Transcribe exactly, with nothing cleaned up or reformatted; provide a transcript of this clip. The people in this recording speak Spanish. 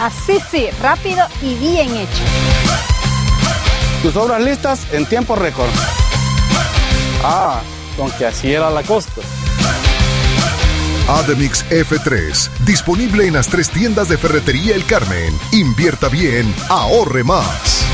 Así sí, rápido y bien hecho. Tus obras listas en tiempo récord. Ah, con que así era la costa. Ademix F tres, disponible en las tres tiendas de Ferretería El Carmen. Invierta bien, ahorre más.